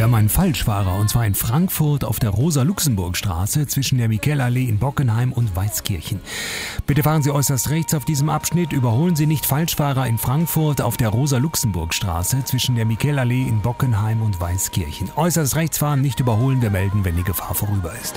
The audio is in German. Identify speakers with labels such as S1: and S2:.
S1: haben einen Falschfahrer, und zwar in Frankfurt auf der Rosa-Luxemburg-Straße zwischen der Michelallee in Bockenheim und Weißkirchen. Bitte fahren Sie äußerst rechts auf diesem Abschnitt, überholen Sie nicht Falschfahrer in Frankfurt auf der Rosa-Luxemburg-Straße zwischen der Michelallee in Bockenheim und Weißkirchen. Äußerst rechts fahren, nicht überholen, wir melden, wenn die Gefahr vorüber ist.